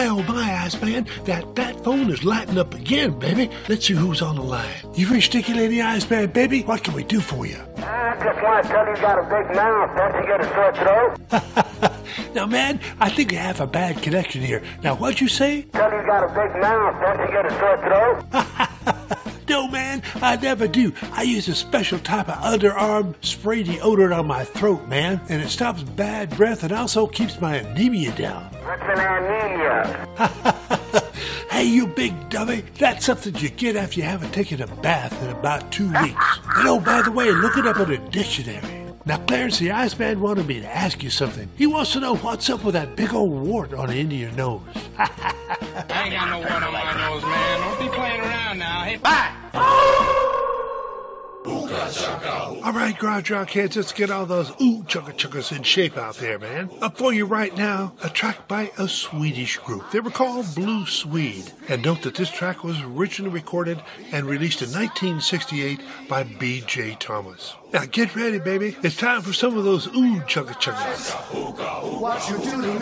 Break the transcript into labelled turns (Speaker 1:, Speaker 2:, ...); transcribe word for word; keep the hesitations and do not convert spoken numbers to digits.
Speaker 1: My, oh my, Iceman, that that phone is lighting up again, baby. Let's see who's on the line. You finished stimulating, Iceman, baby? What can we do for you?
Speaker 2: I just want to tell you you got a big mouth. Don't you get a sore throat?
Speaker 1: Now, man, I think we have a bad connection here. Now, what'd you say?
Speaker 2: Tell you you got a big mouth. Don't you get a sore throat?
Speaker 1: No, man, I never do. I use a special type of underarm spray deodorant on my throat, man, and it stops bad breath and also keeps my anemia down.
Speaker 2: What's an anemia?
Speaker 1: Hey, you big dummy, that's something you get after you haven't taken a bath in about two weeks. And oh, by the way, look it up in a dictionary. Now, Clarence, the Iceman wanted me to ask you something. He wants to know what's up with that big old wart on the end of your nose.
Speaker 3: I ain't got no wart on my nose, man. Don't be playing around now. Hey, bye!
Speaker 1: All right, Garage Rockheads, let's get all those ooh chugga chuggas in shape out there, man. Up for you right now, a track by a Swedish group. They were called Blue Swede. And note that this track was originally recorded and released in nineteen sixty-eight by B J Thomas. Now get ready, baby. It's time for some of those ooh chugga chuggas.
Speaker 4: What you do to me?